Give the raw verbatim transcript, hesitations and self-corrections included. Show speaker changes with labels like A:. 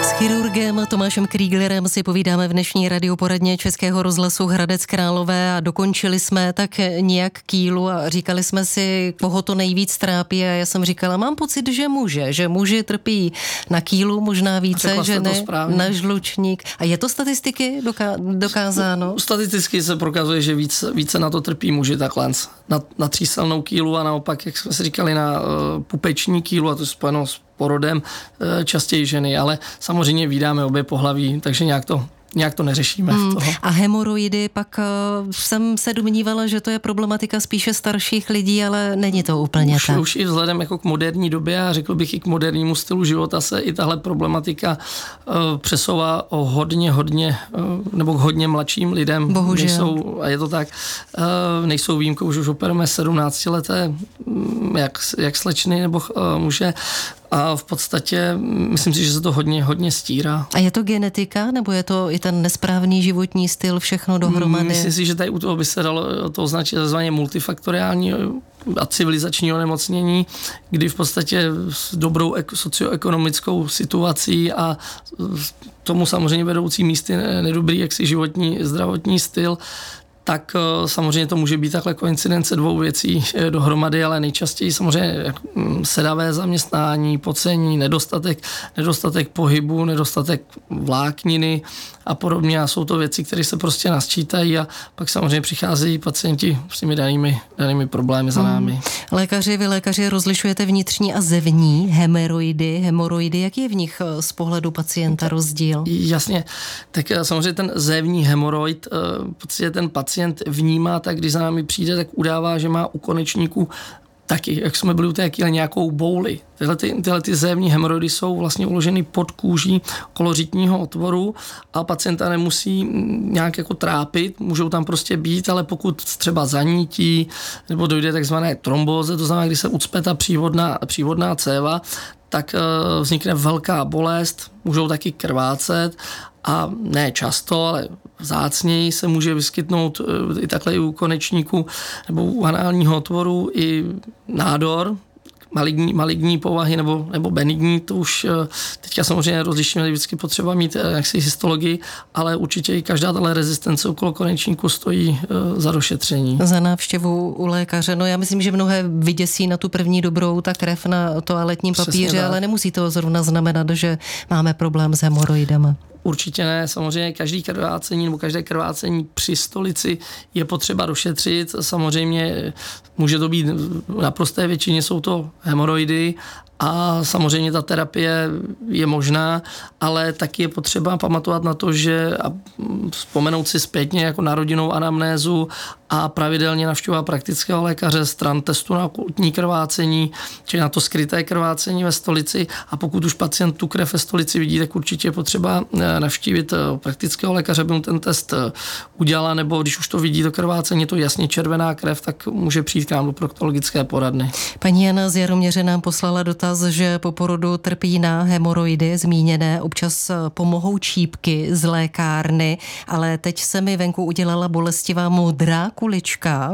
A: Chirurgem Tomášem Krieglerem si povídáme v dnešní radioporadně Českého rozhlasu Hradec Králové a dokončili jsme tak nějak kýlu a říkali jsme si, koho to nejvíc trápí a já jsem říkala, mám pocit, že muže, že muži trpí na kýlu, možná více ženy na žlučník. A je to statistiky doká- dokázáno?
B: Statisticky se prokazuje, že více, více na to trpí muži takhle, na, na tříselnou kýlu a naopak, jak jsme si říkali, na uh, pupeční kýlu a to je spojeno s porodem častěji ženy, ale samozřejmě vídáme obě pohlaví, takže nějak to, nějak to neřešíme.
A: Hmm.
B: Toho.
A: A hemoroidy, pak uh, jsem se domnívala, že to je problematika spíše starších lidí, ale není to úplně
B: už,
A: tak.
B: Už i vzhledem jako k moderní době a řekl bych i k modernímu stylu života se i tahle problematika uh, přesouvá o hodně, hodně, uh, nebo k hodně mladším lidem.
A: Bohužel.
B: Nejsou, a je to tak, uh, nejsou výjimkou, už už operujeme sedmnáctileté, jak, jak slečny nebo uh, muže. A v podstatě myslím si, že se to hodně, hodně stírá.
A: A je to genetika, nebo je to i ten nesprávný životní styl, všechno dohromady?
B: Myslím si, že tady u toho by se dalo to označit zvaně multifaktoriální a civilizační onemocnění, kdy v podstatě s dobrou socioekonomickou situací a tomu samozřejmě vedoucí místy nedobrý jaksi životní, zdravotní styl, tak samozřejmě to může být takhle koincidence dvou věcí dohromady, ale nejčastěji samozřejmě sedavé zaměstnání, pocení, nedostatek, nedostatek pohybu, nedostatek vlákniny a podobně. A jsou to věci, které se prostě nasčítají a pak samozřejmě přicházejí pacienti s těmi danými, danými problémy za námi. Hmm.
A: Lékaři, vy lékaři rozlišujete vnitřní a zevní hemoroidy, hemoroidy. Jaký je v nich z pohledu pacienta rozdíl?
B: Jasně, tak samozřejmě ten zevní hemoroid, v podstatě ten pacient vnímá, tak když za námi přijde, tak udává, že má u konečníku taky, jak jsme byli u té kýle, nějakou bouli. Tyhle, ty, tyhle ty zévní hemoroidy jsou vlastně uloženy pod kůží kolořitního otvoru a pacienta nemusí nějak jako trápit, můžou tam prostě být, ale pokud třeba zanítí nebo dojde takzvané trombóze, to znamená, když se ucpe ta přívodná, přívodná céva, tak vznikne velká bolest, můžou taky krvácet a ne často, ale vzácněji se může vyskytnout i takhle i u konečníku nebo u análního otvoru i nádor, maligní, maligní povahy nebo, nebo benigní, to už teďka samozřejmě rozlišíme, vždycky potřeba mít jaksi histologii, ale určitě i každá tahle rezistence okolo konečníku stojí za došetření.
A: Za návštěvu u lékaře. No já myslím, že mnohé vyděsí na tu první dobrou ta krev na toaletním papíře, ale nemusí to zrovna znamenat, že máme problém s hemoroidem.
B: Určitě ne, samozřejmě každý krvácení nebo každé krvácení při stolici je potřeba došetřit, samozřejmě může to být, v naprosté většině jsou to hemoroidy a samozřejmě ta terapie je možná, ale taky je potřeba pamatovat na to, že a vzpomenout si zpětně jako na rodinnou anamnézu a pravidelně navštěvovat praktického lékaře stran testu na okultní krvácení, či na to skryté krvácení ve stolici a pokud už pacient tu krev ve stolici vidí, tak určitě je potřeba navštívit praktického lékaře, aby mu ten test udělala, nebo když už to vidí to krvácení, je to jasně červená krev, tak může přijít k nám do proktologické poradny.
A: Paní Jana z Jaroměře nám poslala dotaz, že po porodu trpí na hemoroidy zmíněné, občas pomohou čípky z lékárny, ale teď se mi venku udělala bolestivá modrá kulička.